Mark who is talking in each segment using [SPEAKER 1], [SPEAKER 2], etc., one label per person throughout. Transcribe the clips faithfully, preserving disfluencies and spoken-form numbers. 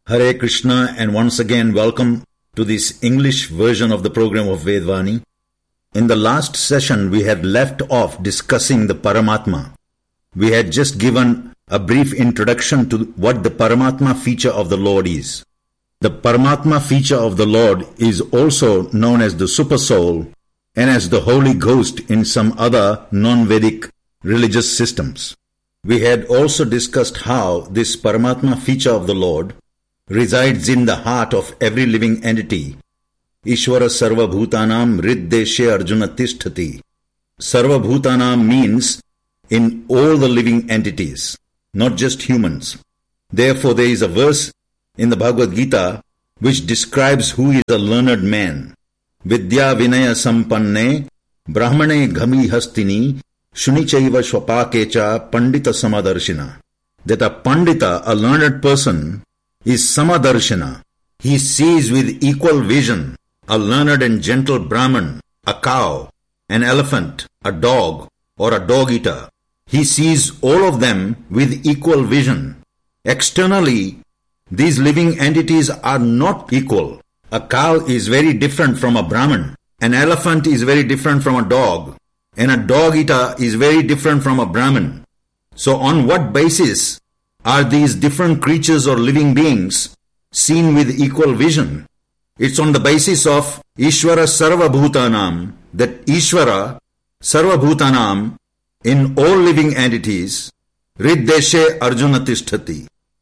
[SPEAKER 1] Hare Krishna, and once again welcome to this English version of the program of Vedvani. In the last session we had left off discussing the Paramatma. We had just given a brief introduction to what the Paramatma feature of the Lord is. The Paramatma feature of the Lord is also known as the Super Soul and as the Holy Ghost in some other non-Vedic religious systems. We had also discussed how this Paramatma feature of the Lord resides in the heart of every living entity. Ishvara Sarva Bhutanam Riddeshe Arjuna Tisthati. Sarva Bhutanam means in all the living entities, not just humans. Therefore, there is a verse in the Bhagavad Gita which describes who is a learned man. Vidya Vinaya Sampanne Brahmane Ghami Hastini Shunichaiva Shwapakecha Pandita Samadarshina. That a Pandita, a learned person, is Samadarshana. He sees with equal vision a learned and gentle Brahman, a cow, an elephant, a dog, or a dog-eater. He sees all of them with equal vision. Externally, these living entities are not equal. A cow is very different from a Brahman. An elephant is very different from a dog. And a dog-eater is very different from a Brahman. So on what basis are these different creatures or living beings seen with equal vision? It's on the basis of Ishvara Sarva Bhutanam, that Ishvara Sarva Bhutanam in all living entities, Riddeshe Arjuna Tisthati,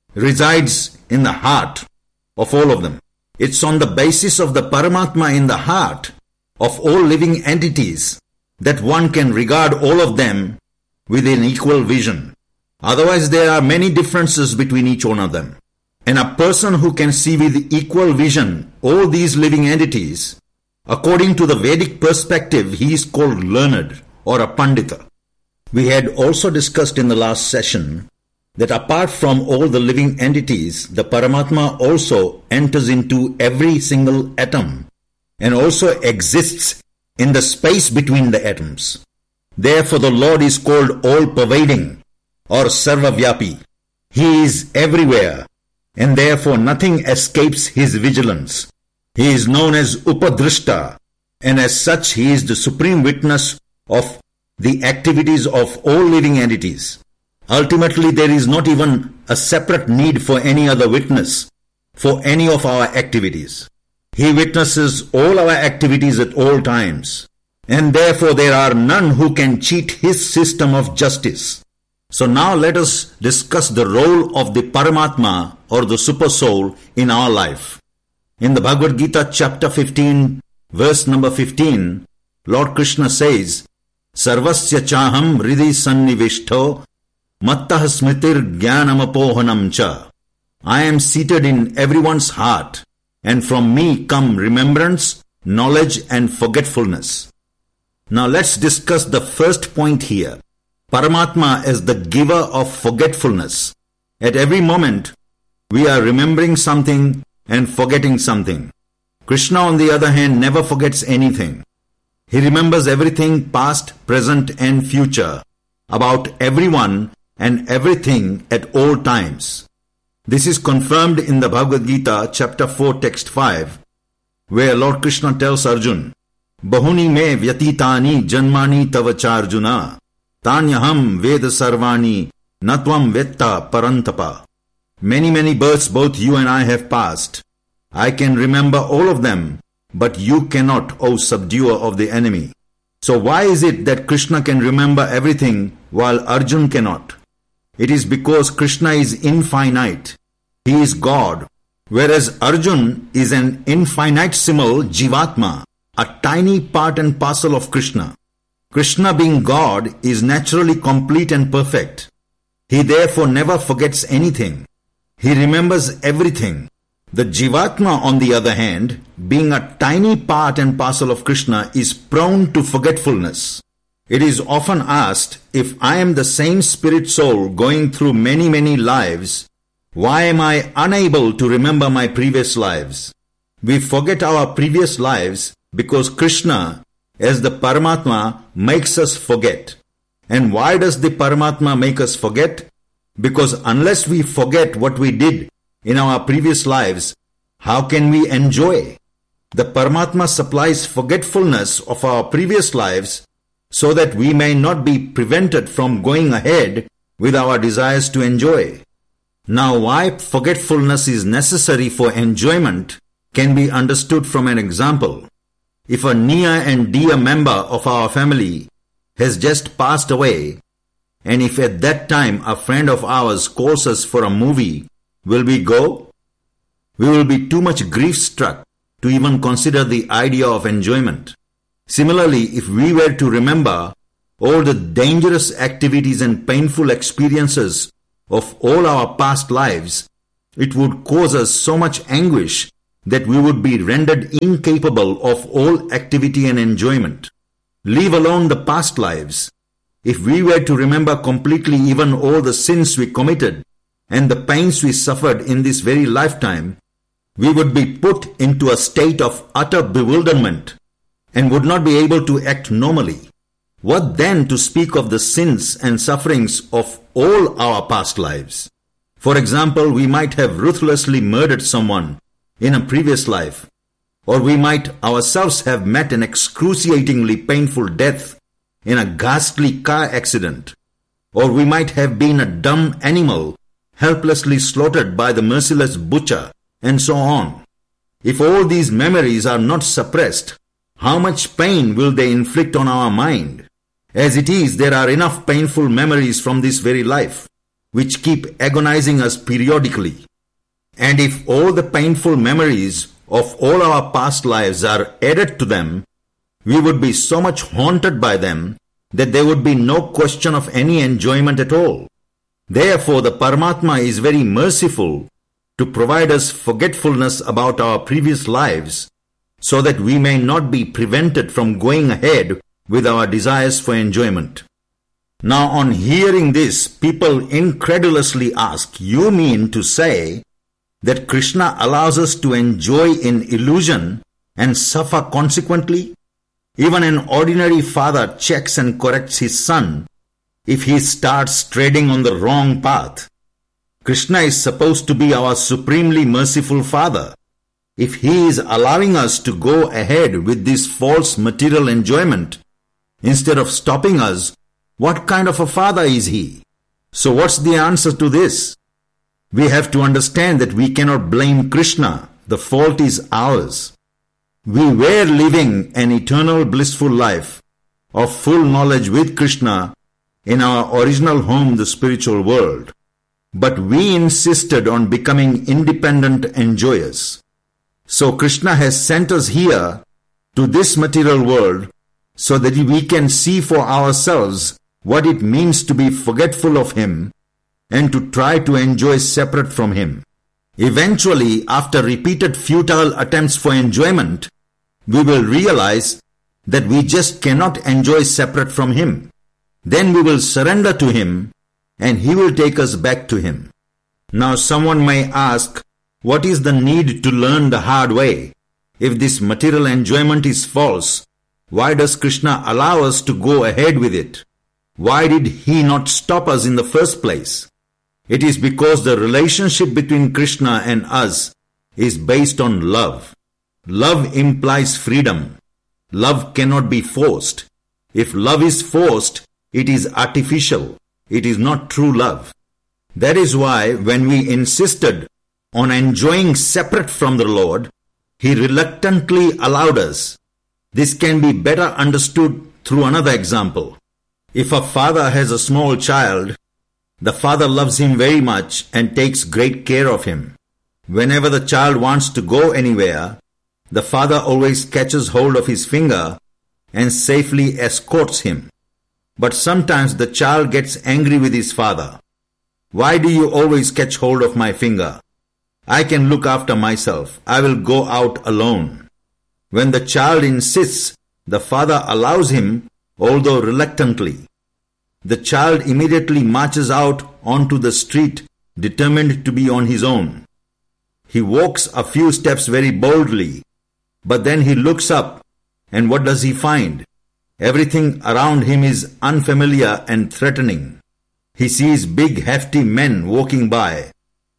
[SPEAKER 1] resides in the heart of all of them. It's on the basis of the Paramatma in the heart of all living entities that one can regard all of them with an equal vision. Otherwise, there are many differences between each one of them. And a person who can see with equal vision all these living entities, according to the Vedic perspective, he is called learned or a Pandita. We had also discussed in the last session that apart from all the living entities, the Paramatma also enters into every single atom and also exists in the space between the atoms. Therefore, the Lord is called all-pervading or Sarvavyapi. He is everywhere, and therefore nothing escapes his vigilance. He is known as Upadrishta, and as such he is the supreme witness of the activities of all living entities. Ultimately, there is not even a separate need for any other witness for any of our activities. He witnesses all our activities at all times, and therefore there are none who can cheat his system of justice. So now let us discuss the role of the Paramatma or the Super Soul in our life. In the Bhagavad Gita chapter fifteen, verse number fifteen, Lord Krishna says, Sarvasya chaham hridi sannivishto mattah smritir jnanamapohanam cha. I am seated in everyone's heart, and from me come remembrance, knowledge and forgetfulness. Now let's discuss the first point here. Paramatma as the giver of forgetfulness. At every moment, we are remembering something and forgetting something. Krishna, on the other hand, never forgets anything. He remembers everything past, present and future, about everyone and everything at all times. This is confirmed in the Bhagavad Gita, chapter four, text five, where Lord Krishna tells Arjuna, Bahuni me vyatitani janmani tavacha Arjuna, Tanyaham veda sarvani natvam vetta parantapa. Many, many births both you and I have passed. I can remember all of them, but you cannot, O subduer of the enemy. So why is it that Krishna can remember everything while Arjuna cannot? It is because Krishna is infinite. He is God, whereas Arjuna is an infinitesimal Jivatma, a tiny part and parcel of Krishna. Krishna, being God, is naturally complete and perfect. He therefore never forgets anything. He remembers everything. The Jivatma, on the other hand, being a tiny part and parcel of Krishna, is prone to forgetfulness. It is often asked, if I am the same spirit soul going through many, many lives, why am I unable to remember my previous lives? We forget our previous lives because Krishna, as the Paramatma, makes us forget. And why does the Paramatma make us forget? Because unless we forget what we did in our previous lives, how can we enjoy? The Paramatma supplies forgetfulness of our previous lives so that we may not be prevented from going ahead with our desires to enjoy. Now, why forgetfulness is necessary for enjoyment can be understood from an example. If a near and dear member of our family has just passed away, and if at that time a friend of ours calls us for a movie, will we go? We will be too much grief-struck to even consider the idea of enjoyment. Similarly, if we were to remember all the dangerous activities and painful experiences of all our past lives, it would cause us so much anguish that we would be rendered incapable of all activity and enjoyment. Leave alone the past lives. If we were to remember completely even all the sins we committed and the pains we suffered in this very lifetime, we would be put into a state of utter bewilderment and would not be able to act normally. What then to speak of the sins and sufferings of all our past lives? For example, we might have ruthlessly murdered someone in a previous life, or we might ourselves have met an excruciatingly painful death in a ghastly car accident, or we might have been a dumb animal helplessly slaughtered by the merciless butcher, and so on. If all these memories are not suppressed, how much pain will they inflict on our mind? As it is, there are enough painful memories from this very life, which keep agonizing us periodically. And if all the painful memories of all our past lives are added to them, we would be so much haunted by them that there would be no question of any enjoyment at all. Therefore, the Paramatma is very merciful to provide us forgetfulness about our previous lives so that we may not be prevented from going ahead with our desires for enjoyment. Now, on hearing this, people incredulously ask, you mean to say that Krishna allows us to enjoy in illusion and suffer consequently? Even an ordinary father checks and corrects his son if he starts treading on the wrong path. Krishna is supposed to be our supremely merciful Father. If he is allowing us to go ahead with this false material enjoyment instead of stopping us, what kind of a father is he? So what's the answer to this? We have to understand that we cannot blame Krishna. The fault is ours. We were living an eternal blissful life of full knowledge with Krishna in our original home, the spiritual world. But we insisted on becoming independent enjoyers. So Krishna has sent us here to this material world so that we can see for ourselves what it means to be forgetful of him and to try to enjoy separate from him. Eventually, after repeated futile attempts for enjoyment, we will realize that we just cannot enjoy separate from him. Then we will surrender to him and he will take us back to him. Now someone may ask, what is the need to learn the hard way? If this material enjoyment is false, why does Krishna allow us to go ahead with it? Why did he not stop us in the first place? It is because the relationship between Krishna and us is based on love. Love implies freedom. Love cannot be forced. If love is forced, it is artificial. It is not true love. That is why when we insisted on enjoying separate from the Lord, he reluctantly allowed us. This can be better understood through another example. If a father has a small child, the father loves him very much and takes great care of him. Whenever the child wants to go anywhere, the father always catches hold of his finger and safely escorts him. But sometimes the child gets angry with his father. Why do you always catch hold of my finger? I can look after myself. I will go out alone. When the child insists, the father allows him, although reluctantly. The child immediately marches out onto the street, determined to be on his own. He walks a few steps very boldly, but then he looks up, and what does he find? Everything around him is unfamiliar and threatening. He sees big, hefty men walking by.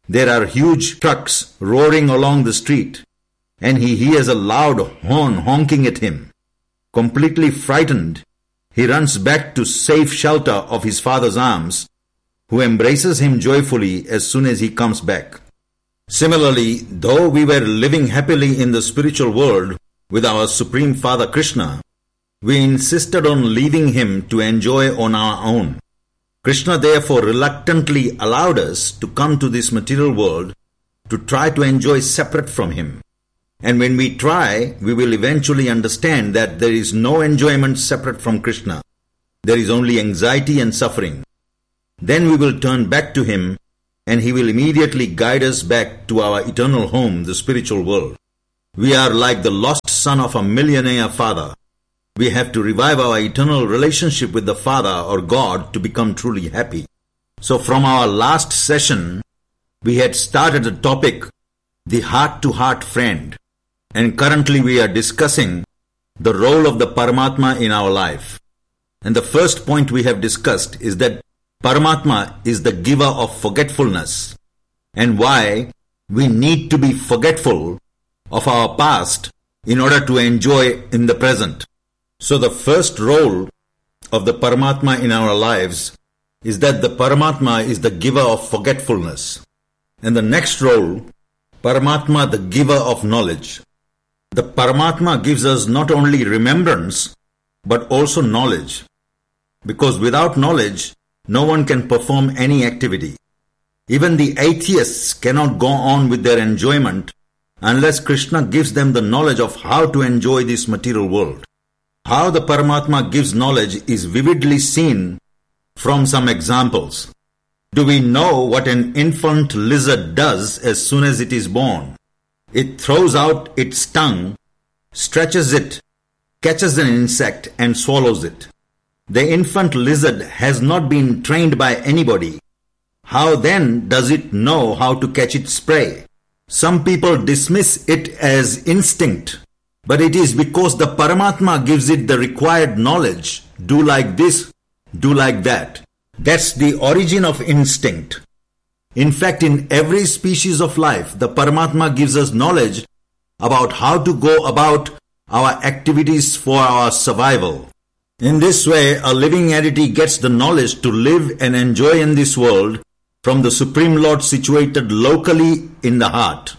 [SPEAKER 1] there are huge trucks roaring along the street, and he hears a loud horn honking at him. Completely frightened, he runs back to safe shelter of his father's arms, who embraces him joyfully as soon as he comes back. Similarly, though we were living happily in the spiritual world with our Supreme Father Krishna, we insisted on leaving him to enjoy on our own. Krishna therefore reluctantly allowed us to come to this material world to try to enjoy separate from him. And when we try, we will eventually understand that there is no enjoyment separate from Krishna. There is only anxiety and suffering. Then we will turn back to him, and he will immediately guide us back to our eternal home, the spiritual world. We are like the lost son of a millionaire father. We have to revive our eternal relationship with the Father or God to become truly happy. So from our last session, we had started the topic, the heart-to-heart friend. And currently we are discussing the role of the Paramatma in our life. And the first point we have discussed is that Paramatma is the giver of forgetfulness, and why we need to be forgetful of our past in order to enjoy in the present. So the first role of the Paramatma in our lives is that the Paramatma is the giver of forgetfulness. And the next role, Paramatma the giver of knowledge. The Paramatma gives us not only remembrance, but also knowledge. Because without knowledge, no one can perform any activity. Even the atheists cannot go on with their enjoyment unless Krishna gives them the knowledge of how to enjoy this material world. How the Paramatma gives knowledge is vividly seen from some examples. Do we know what an infant lizard does as soon as it is born? It throws out its tongue, stretches it, catches an insect and swallows it. The infant lizard has not been trained by anybody. How then does it know how to catch its prey? Some people dismiss it as instinct, but it is because the Paramatma gives it the required knowledge. Do like this, do like that. That's the origin of instinct. In fact, in every species of life, the Paramatma gives us knowledge about how to go about our activities for our survival. In this way, a living entity gets the knowledge to live and enjoy in this world from the Supreme Lord situated locally in the heart.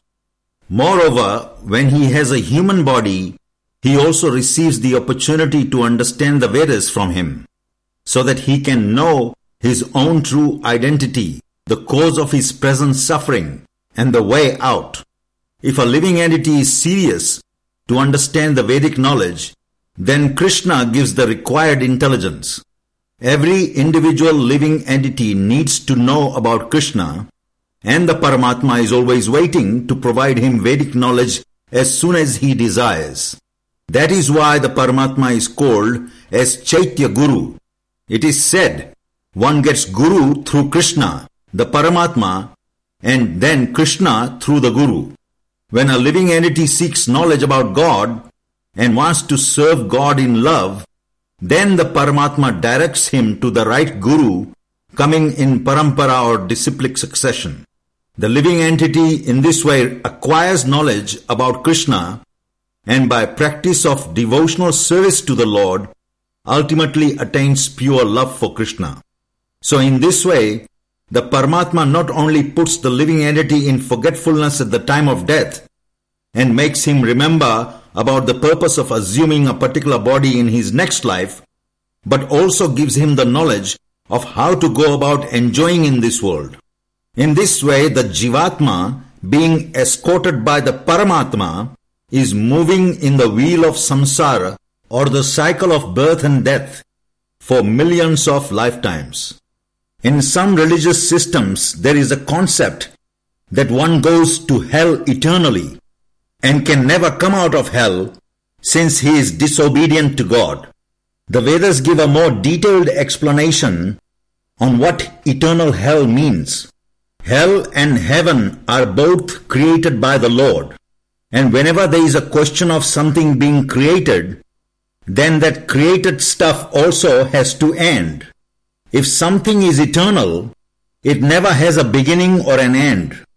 [SPEAKER 1] Moreover, when he has a human body, he also receives the opportunity to understand the Vedas from him, so that he can know his own true identity, the cause of his present suffering, and the way out. If a living entity is serious to understand the Vedic knowledge, then Krishna gives the required intelligence. Every individual living entity needs to know about Krishna, and the Paramatma is always waiting to provide him Vedic knowledge as soon as he desires. That is why the Paramatma is called as Chaitya Guru. It is said, one gets Guru through Krishna, the Paramatma, and then Krishna through the Guru. When a living entity seeks knowledge about God and wants to serve God in love, then the Paramatma directs him to the right Guru, coming in parampara or disciplic succession. The living entity in this way acquires knowledge about Krishna, and by practice of devotional service to the Lord, ultimately attains pure love for Krishna. So in this way, the Paramatma not only puts the living entity in forgetfulness at the time of death and makes him remember about the purpose of assuming a particular body in his next life, but also gives him the knowledge of how to go about enjoying in this world. In this way, the Jivatma, being escorted by the Paramatma, is moving in the wheel of samsara, or the cycle of birth and death, for millions of lifetimes. In some religious systems, there is a concept that one goes to hell eternally and can never come out of hell since he is disobedient to God. The Vedas give a more detailed explanation on what eternal hell means. Hell and heaven are both created by the Lord, and whenever there is a question of something being created, then that created stuff also has to end. If something is eternal, it never has a beginning or an end.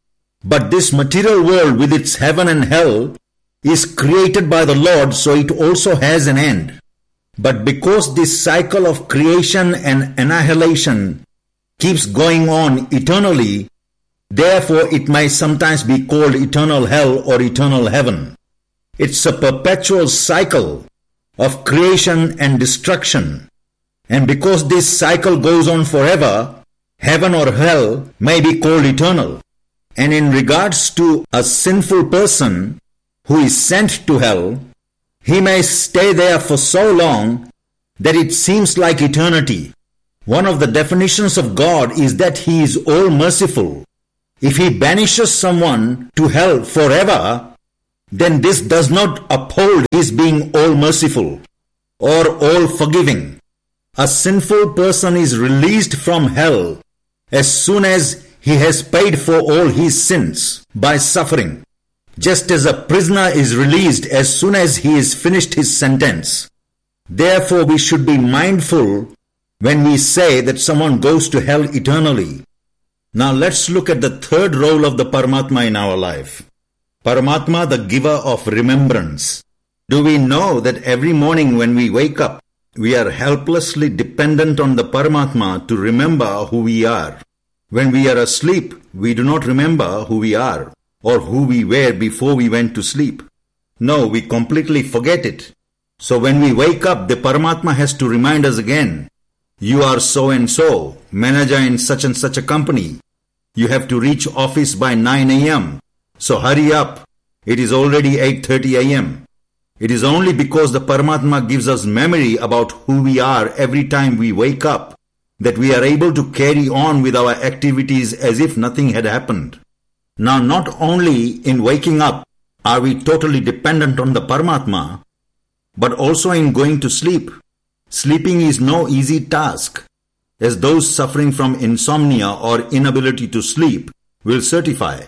[SPEAKER 1] But this material world with its heaven and hell is created by the Lord, so it also has an end. But because this cycle of creation and annihilation keeps going on eternally, therefore it might sometimes be called eternal hell or eternal heaven. It's a perpetual cycle of creation and destruction. And because this cycle goes on forever, heaven or hell may be called eternal. And in regards to a sinful person who is sent to hell, he may stay there for so long that it seems like eternity. One of the definitions of God is that He is all-merciful. If He banishes someone to hell forever, then this does not uphold His being all-merciful or all-forgiving. A sinful person is released from hell as soon as he has paid for all his sins by suffering, just as a prisoner is released as soon as he has finished his sentence. Therefore, we should be mindful when we say that someone goes to hell eternally. Now let's look at the third role of the Paramatma in our life. Paramatma, the giver of remembrance. Do we know that every morning when we wake up, we are helplessly dependent on the Paramatma to remember who we are? When we are asleep, we do not remember who we are or who we were before we went to sleep. No, we completely forget it. So when we wake up, the Paramatma has to remind us again, you are so and so, manager in such and such a company. You have to reach office by nine a.m. So hurry up. It is already eight thirty a.m. It is only because the Paramatma gives us memory about who we are every time we wake up that we are able to carry on with our activities as if nothing had happened. Now, not only in waking up are we totally dependent on the Paramatma, but also in going to sleep. Sleeping is no easy task, as those suffering from insomnia or inability to sleep will certify.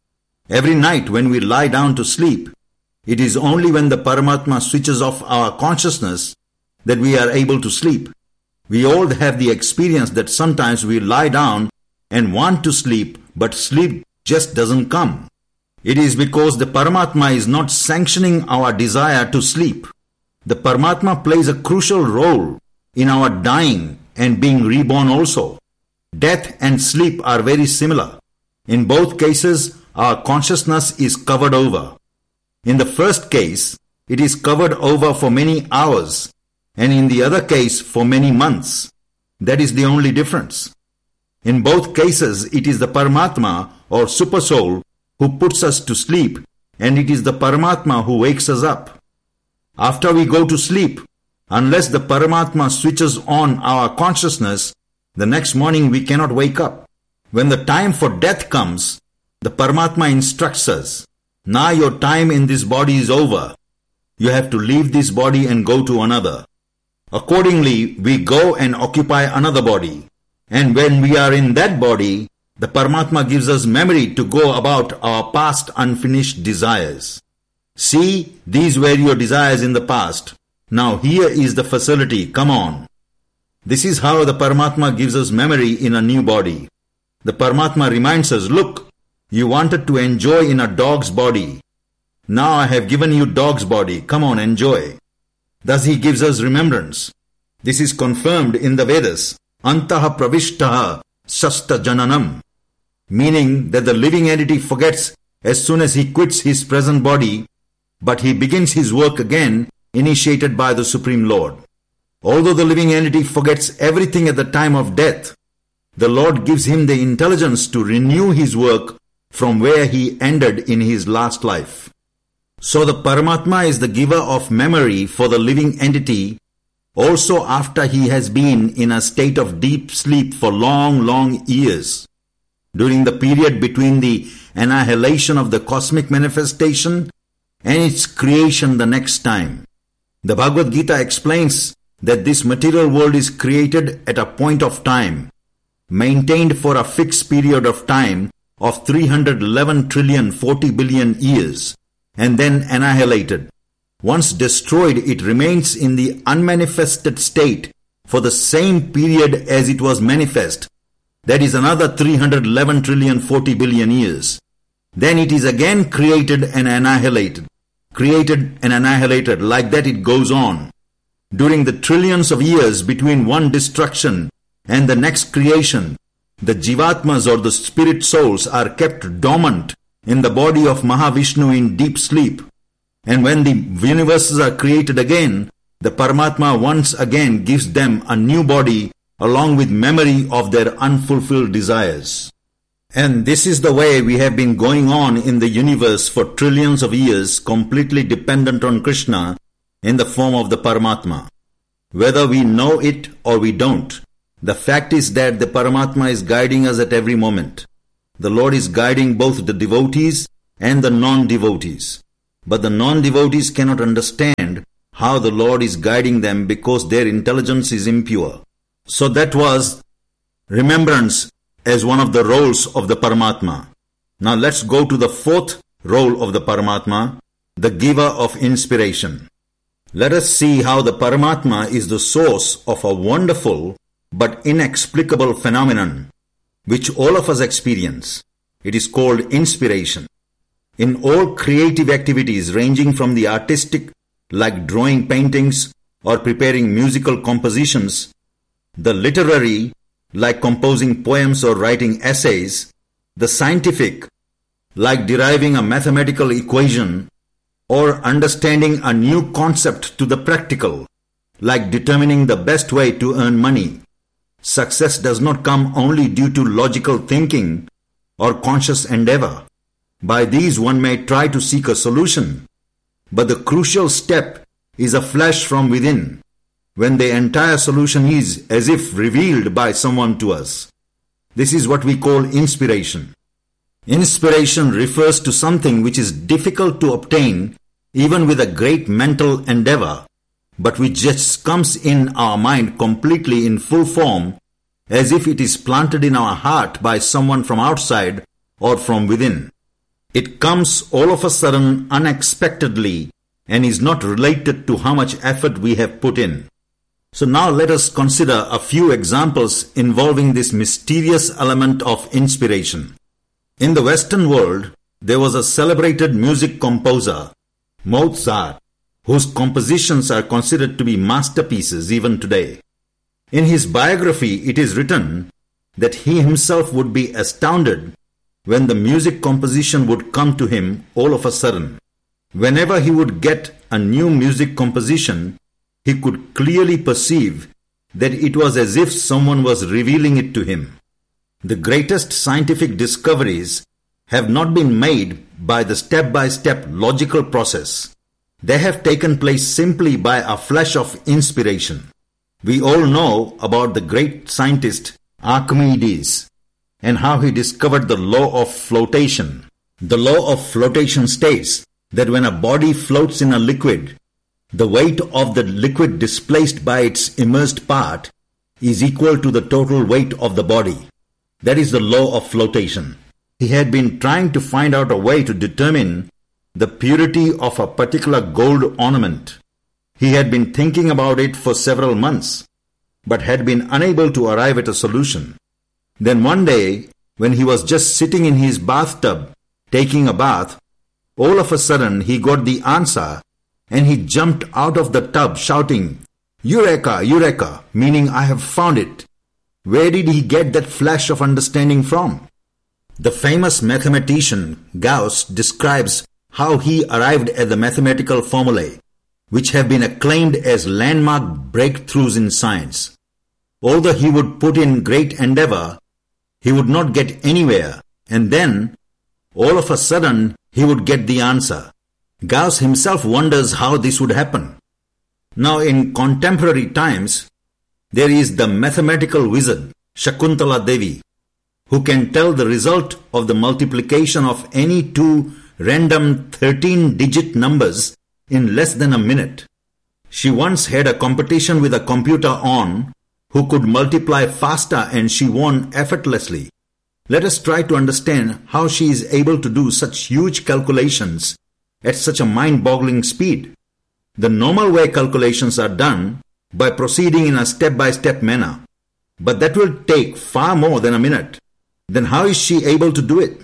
[SPEAKER 1] Every night when we lie down to sleep, it is only when the Paramatma switches off our consciousness that we are able to sleep. We all have the experience that sometimes we lie down and want to sleep, but sleep just doesn't come. It is because the Paramatma is not sanctioning our desire to sleep. The Paramatma plays a crucial role in our dying and being reborn also. Death and sleep are very similar. In both cases, our consciousness is covered over. In the first case, it is covered over for many hours, and in the other case for many months. That is the only difference. In both cases, it is the Paramatma or Supersoul who puts us to sleep, and it is the Paramatma who wakes us up. After we go to sleep, unless the Paramatma switches on our consciousness, the next morning we cannot wake up. When the time for death comes, the Paramatma instructs us, now your time in this body is over. You have to leave this body and go to another. Accordingly, we go and occupy another body. And when we are in that body, the Paramatma gives us memory to go about our past unfinished desires. See, these were your desires in the past. Now here is the facility, come on. This is how the Paramatma gives us memory in a new body. The Paramatma reminds us, look, you wanted to enjoy in a dog's body. Now I have given you dog's body, come on, enjoy. Thus he gives us remembrance. This is confirmed in the Vedas, antaha pravishtaha shasta jananam, meaning that the living entity forgets as soon as he quits his present body, but he begins his work again initiated by the Supreme Lord. Although the living entity forgets everything at the time of death, the Lord gives him the intelligence to renew his work from where he ended in his last life. So the Paramatma is the giver of memory for the living entity also after he has been in a state of deep sleep for long, long years. During the period between the annihilation of the cosmic manifestation and its creation the next time. The Bhagavad Gita explains that this material world is created at a point of time, maintained for a fixed period of time of three hundred eleven trillion forty billion years, and then annihilated. Once destroyed, it remains in the unmanifested state for the same period as it was manifest. That is another three hundred eleven trillion forty billion years. Then it is again created and annihilated. Created and annihilated. Like that it goes on. During the trillions of years between one destruction and the next creation, the Jivatmas or the spirit souls are kept dormant in the body of Mahavishnu in deep sleep. And when the universes are created again, the Paramatma once again gives them a new body along with memory of their unfulfilled desires. And this is the way we have been going on in the universe for trillions of years, completely dependent on Krishna in the form of the Paramatma. Whether we know it or we don't, the fact is that the Paramatma is guiding us at every moment. The Lord is guiding both the devotees and the non-devotees. But the non-devotees cannot understand how the Lord is guiding them because their intelligence is impure. So that was remembrance as one of the roles of the Paramatma. Now let's go to the fourth role of the Paramatma, the giver of inspiration. Let us see how the Paramatma is the source of a wonderful but inexplicable phenomenon which all of us experience. It is called inspiration. In all creative activities ranging from the artistic, like drawing paintings or preparing musical compositions, the literary, like composing poems or writing essays, the scientific, like deriving a mathematical equation or understanding a new concept, to the practical, like determining the best way to earn money. Success does not come only due to logical thinking or conscious endeavor. By these one may try to seek a solution, but the crucial step is a flash from within, when the entire solution is as if revealed by someone to us. This is what we call inspiration. Inspiration refers to something which is difficult to obtain even with a great mental endeavor, but which just comes in our mind completely in full form, as if it is planted in our heart by someone from outside or from within. It comes all of a sudden unexpectedly and is not related to how much effort we have put in. So now let us consider a few examples involving this mysterious element of inspiration. In the Western world, there was a celebrated music composer, Mozart, whose compositions are considered to be masterpieces even today. In his biography, it is written that he himself would be astounded when the music composition would come to him all of a sudden. Whenever he would get a new music composition, he could clearly perceive that it was as if someone was revealing it to him. The greatest scientific discoveries have not been made by the step-by-step logical process. They have taken place simply by a flash of inspiration. We all know about the great scientist Archimedes and how he discovered the law of flotation. The law of flotation states that when a body floats in a liquid, the weight of the liquid displaced by its immersed part is equal to the total weight of the body. That is the law of flotation. He had been trying to find out a way to determine the purity of a particular gold ornament. He had been thinking about it for several months, but had been unable to arrive at a solution. Then one day, when he was just sitting in his bathtub, taking a bath, all of a sudden he got the answer and he jumped out of the tub shouting, "Eureka, Eureka," meaning I have found it. Where did he get that flash of understanding from? The famous mathematician Gauss describes how he arrived at the mathematical formulae, which have been acclaimed as landmark breakthroughs in science. Although he would put in great endeavor, he would not get anywhere, and then, all of a sudden, he would get the answer. Gauss himself wonders how this would happen. Now, in contemporary times, there is the mathematical wizard, Shakuntala Devi, who can tell the result of the multiplication of any two random thirteen-digit numbers in less than a minute. She once had a competition with a computer on who could multiply faster, and she won effortlessly. Let us try to understand how she is able to do such huge calculations at such a mind-boggling speed. The normal way calculations are done by proceeding in a step-by-step manner, but that will take far more than a minute. Then how is she able to do it?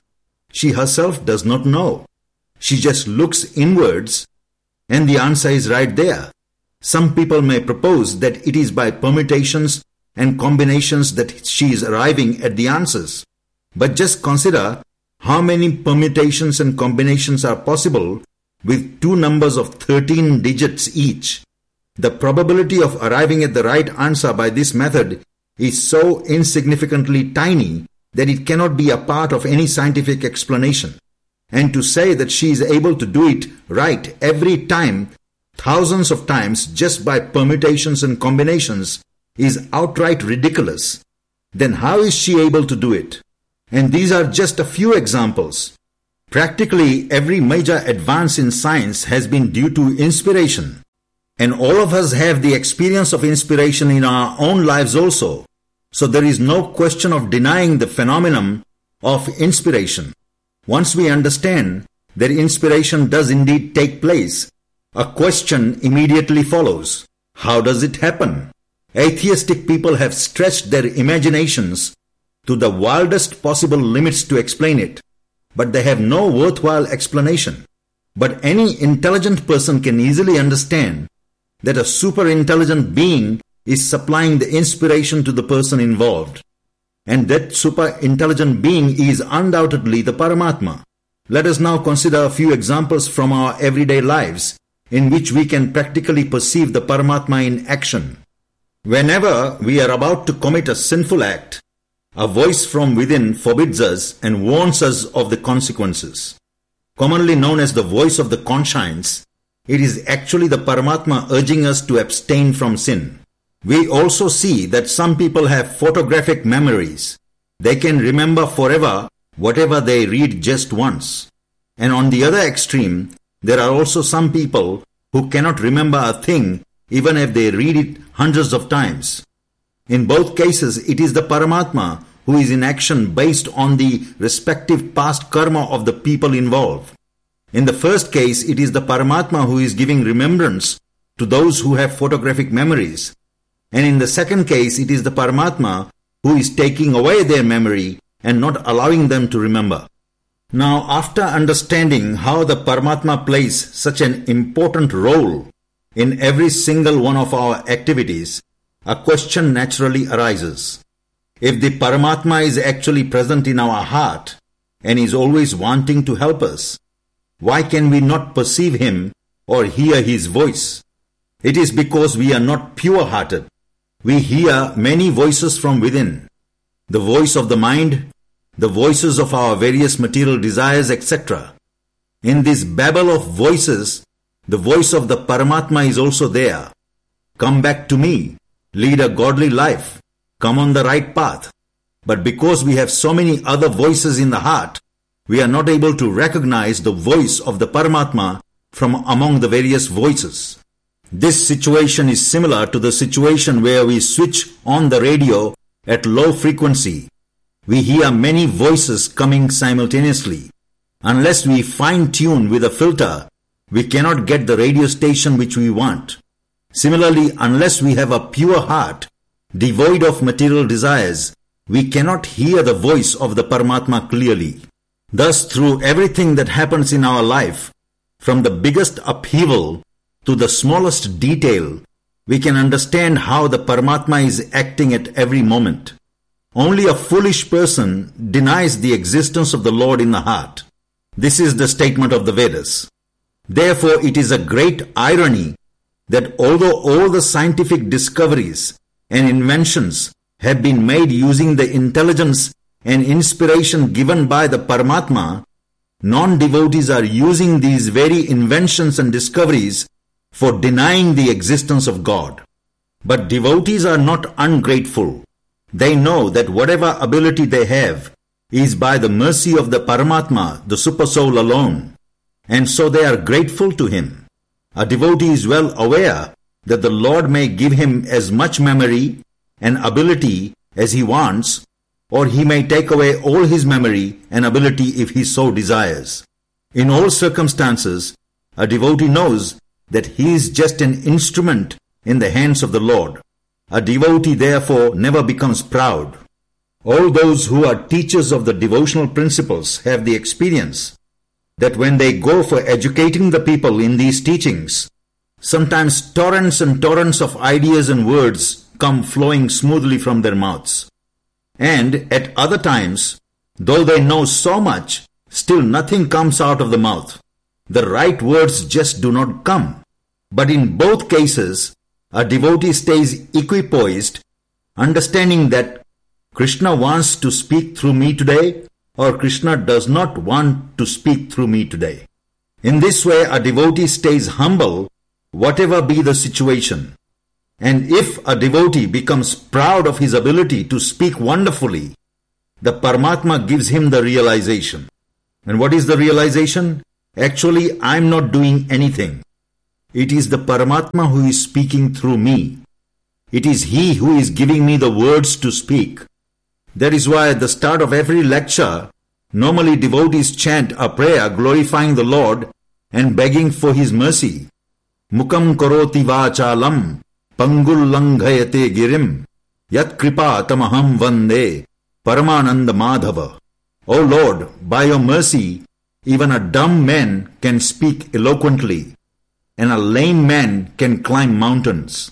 [SPEAKER 1] She herself does not know. She just looks inwards and the answer is right there. Some people may propose that it is by permutations and combinations that she is arriving at the answers. But just consider how many permutations and combinations are possible with two numbers of thirteen digits each. The probability of arriving at the right answer by this method is so insignificantly tiny that it cannot be a part of any scientific explanation. And to say that she is able to do it right every time, thousands of times just by permutations and combinations, is outright ridiculous. Then how is she able to do it? And these are just a few examples. Practically every major advance in science has been due to inspiration. And all of us have the experience of inspiration in our own lives also. So there is no question of denying the phenomenon of inspiration. Once we understand that inspiration does indeed take place, a question immediately follows. How does it happen? Atheistic people have stretched their imaginations to the wildest possible limits to explain it, but they have no worthwhile explanation. But any intelligent person can easily understand that a super intelligent being is supplying the inspiration to the person involved. And that super intelligent being is undoubtedly the Paramatma. Let us now consider a few examples from our everyday lives in which we can practically perceive the Paramatma in action. Whenever we are about to commit a sinful act, a voice from within forbids us and warns us of the consequences. Commonly known as the voice of the conscience, it is actually the Paramatma urging us to abstain from sin. We also see that some people have photographic memories. They can remember forever whatever they read just once. And on the other extreme, there are also some people who cannot remember a thing even if they read it hundreds of times. In both cases, it is the Paramatma who is in action based on the respective past karma of the people involved. In the first case, it is the Paramatma who is giving remembrance to those who have photographic memories. And in the second case, it is the Paramatma who is taking away their memory and not allowing them to remember. Now, after understanding how the Paramatma plays such an important role in every single one of our activities, a question naturally arises. If the Paramatma is actually present in our heart and is always wanting to help us, why can we not perceive him or hear his voice? It is because we are not pure-hearted. We hear many voices from within. The voice of the mind, the voices of our various material desires, et cetera. In this babel of voices, the voice of the Paramatma is also there. Come back to me, lead a godly life, come on the right path. But because we have so many other voices in the heart, we are not able to recognize the voice of the Paramatma from among the various voices. This situation is similar to the situation where we switch on the radio at low frequency. We hear many voices coming simultaneously. Unless we fine-tune with a filter, we cannot get the radio station which we want. Similarly, unless we have a pure heart, devoid of material desires, we cannot hear the voice of the Paramatma clearly. Thus, through everything that happens in our life, from the biggest upheaval to the smallest detail, we can understand how the Paramatma is acting at every moment. Only a foolish person denies the existence of the Lord in the heart. This is the statement of the Vedas. Therefore, it is a great irony that although all the scientific discoveries and inventions have been made using the intelligence and inspiration given by the Paramatma, non-devotees are using these very inventions and discoveries for denying the existence of God. But devotees are not ungrateful. They know that whatever ability they have is by the mercy of the Paramatma, the Supersoul alone, and so they are grateful to him. A devotee is well aware that the Lord may give him as much memory and ability as he wants, or he may take away all his memory and ability if he so desires. In all circumstances, a devotee knows that he is just an instrument in the hands of the Lord. A devotee therefore never becomes proud. All those who are teachers of the devotional principles have the experience that when they go for educating the people in these teachings, sometimes torrents and torrents of ideas and words come flowing smoothly from their mouths. And at other times, though they know so much, still nothing comes out of the mouth. The right words just do not come. But in both cases, a devotee stays equipoised, understanding that Krishna wants to speak through me today, or Krishna does not want to speak through me today. In this way, a devotee stays humble, whatever be the situation. And if a devotee becomes proud of his ability to speak wonderfully, the Paramatma gives him the realization. And what is the realization? Actually, I am not doing anything. It is the Paramatma who is speaking through me. It is He who is giving me the words to speak. That is why at the start of every lecture, normally devotees chant a prayer glorifying the Lord and begging for His mercy. Mukam karoti vachalam pangul langhayate girim yat kripa tamaham vande Paramananda Madhava. O Lord, by your mercy, even a dumb man can speak eloquently, and a lame man can climb mountains.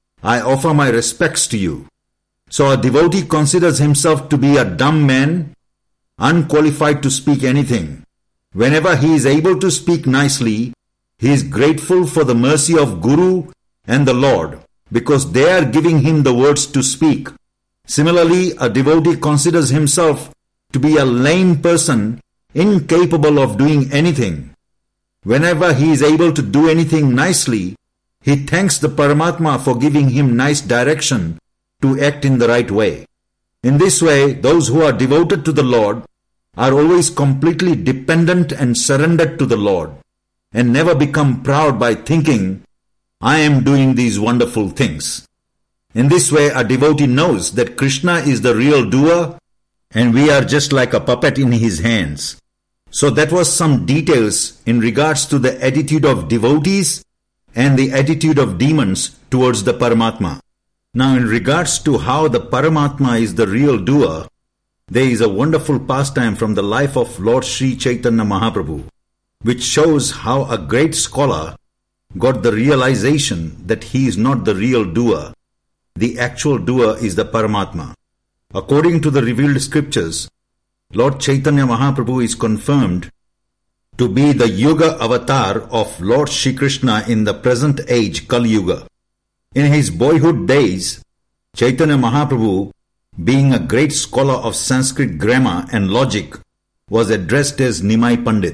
[SPEAKER 1] I offer my respects to you. So a devotee considers himself to be a dumb man, unqualified to speak anything. Whenever he is able to speak nicely, he is grateful for the mercy of Guru and the Lord, because they are giving him the words to speak. Similarly, a devotee considers himself to be a lame person, incapable of doing anything. Whenever he is able to do anything nicely, he thanks the Paramatma for giving him nice direction to act in the right way. In this way, those who are devoted to the Lord are always completely dependent and surrendered to the Lord, and never become proud by thinking, I am doing these wonderful things. In this way, a devotee knows that Krishna is the real doer, and we are just like a puppet in his hands. So that was some details in regards to the attitude of devotees and the attitude of demons towards the Paramatma. Now in regards to how the Paramatma is the real doer, there is a wonderful pastime from the life of Lord Sri Chaitanya Mahaprabhu, which shows how a great scholar got the realization that he is not the real doer. The actual doer is the Paramatma. According to the revealed scriptures, Lord Chaitanya Mahaprabhu is confirmed to be the Yuga avatar of Lord Shri Krishna in the present age, Kali Yuga. In his boyhood days, Chaitanya Mahaprabhu, being a great scholar of Sanskrit grammar and logic, was addressed as Nimai Pandit.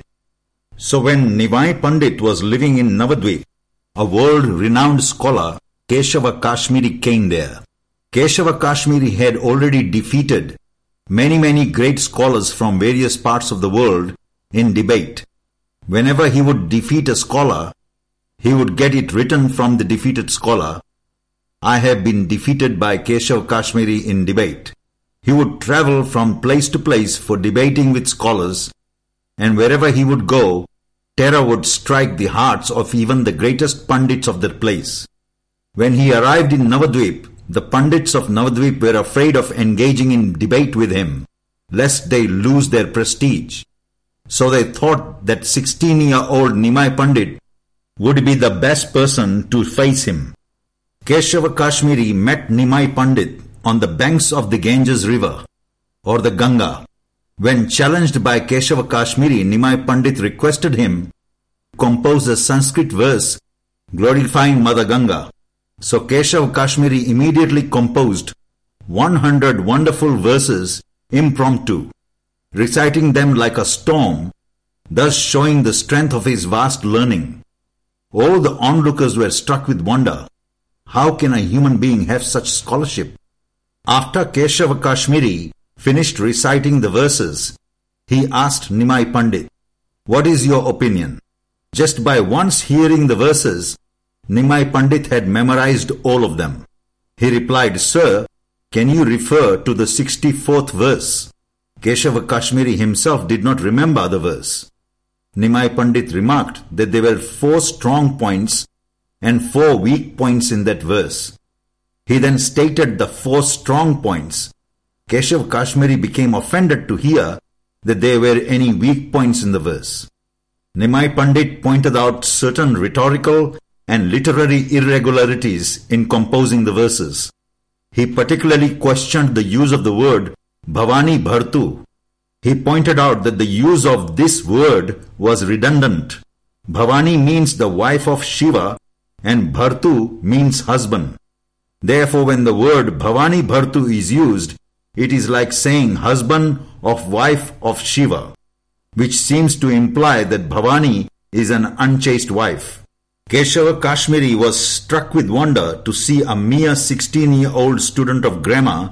[SPEAKER 1] So when Nimai Pandit was living in Navadvip, a world-renowned scholar, Keshava Kashmiri, came there. Keshava Kashmiri had already defeated many, many great scholars from various parts of the world in debate. Whenever he would defeat a scholar, he would get it written from the defeated scholar, I have been defeated by Keshav Kashmiri in debate. He would travel from place to place for debating with scholars, and wherever he would go, terror would strike the hearts of even the greatest Pandits of that place. When he arrived in Navadvip, the Pandits of Navadvip were afraid of engaging in debate with him, lest they lose their prestige. So they thought that sixteen-year-old Nimai Pandit would be the best person to face him. Keshava Kashmiri met Nimai Pandit on the banks of the Ganges river, or the Ganga. When challenged by Keshava Kashmiri, Nimai Pandit requested him to compose a Sanskrit verse glorifying Mother Ganga. So Keshava Kashmiri immediately composed one hundred wonderful verses impromptu, reciting them like a storm, thus showing the strength of his vast learning. All the onlookers were struck with wonder. How can a human being have such scholarship? After Keshava Kashmiri finished reciting the verses, he asked Nimai Pandit, what is your opinion? Just by once hearing the verses, Nimai Pandit had memorized all of them. He replied, Sir, can you refer to the sixty-fourth verse? Keshava Kashmiri himself did not remember the verse. Nimai Pandit remarked that there were four strong points and four weak points in that verse. He then stated the four strong points, Keshav Kashmiri became offended to hear that there were any weak points in the verse. Nimai Pandit pointed out certain rhetorical and literary irregularities in composing the verses. He particularly questioned the use of the word Bhavani Bhartu. He pointed out that the use of this word was redundant. Bhavani means the wife of Shiva and Bhartu means husband. Therefore, when the word Bhavani Bhartu is used, it is like saying husband of wife of Shiva, which seems to imply that Bhavani is an unchaste wife. Keshava Kashmiri was struck with wonder to see a mere sixteen-year-old student of grammar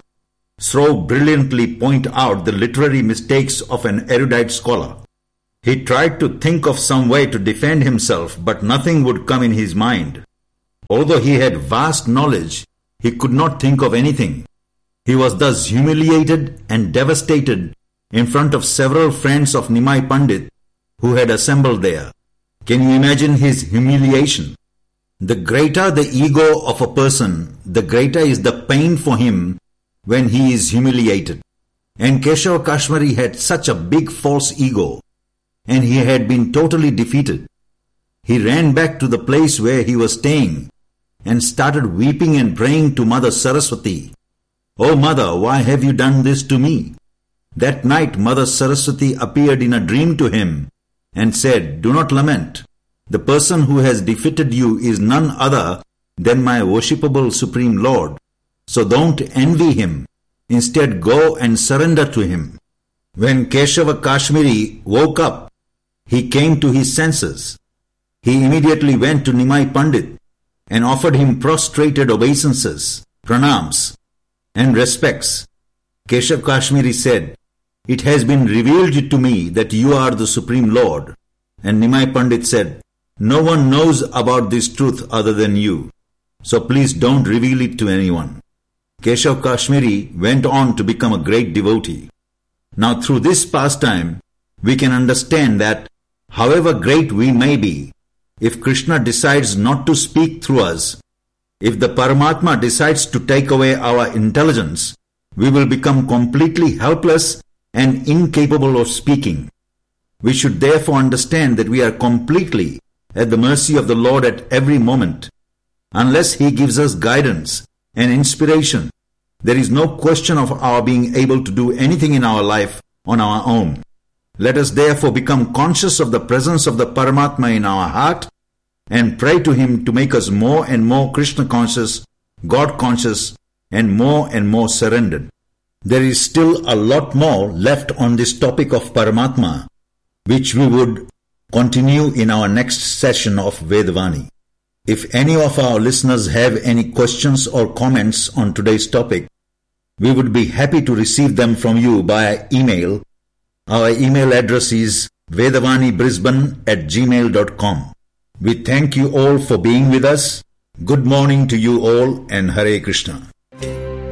[SPEAKER 1] so brilliantly point out the literary mistakes of an erudite scholar. He tried to think of some way to defend himself, but nothing would come in his mind. Although he had vast knowledge, he could not think of anything. He was thus humiliated and devastated in front of several friends of Nimai Pandit who had assembled there. Can you imagine his humiliation? The greater the ego of a person, the greater is the pain for him when he is humiliated. And Keshava Kashmiri had such a big false ego, and he had been totally defeated. He ran back to the place where he was staying and started weeping and praying to Mother Saraswati. "Oh Mother, why have you done this to me?" That night Mother Saraswati appeared in a dream to him and said, "Do not lament. The person who has defeated you is none other than my worshipable Supreme Lord. So don't envy him. Instead go and surrender to him." When Keshava Kashmiri woke up, he came to his senses. He immediately went to Nimai Pandit and offered him prostrated obeisances, pranams, and respects. Keshav Kashmiri said, "It has been revealed to me that you are the Supreme Lord." And Nimai Pandit said, "No one knows about this truth other than you. So please don't reveal it to anyone." Keshav Kashmiri went on to become a great devotee. Now through this pastime, we can understand that however great we may be, if Krishna decides not to speak through us, if the Paramatma decides to take away our intelligence, we will become completely helpless and incapable of speaking. We should therefore understand that we are completely at the mercy of the Lord at every moment. Unless He gives us guidance and inspiration, there is no question of our being able to do anything in our life on our own. Let us therefore become conscious of the presence of the Paramatma in our heart and pray to Him to make us more and more Krishna conscious, God conscious, and more and more surrendered. There is still a lot more left on this topic of Paramatma, which we would continue in our next session of Vedvani. If any of our listeners have any questions or comments on today's topic, we would be happy to receive them from you by email. Our email address is vedavanibrisbane at gmail dot com. We thank you all for being with us. Good morning to you all, and Hare Krishna.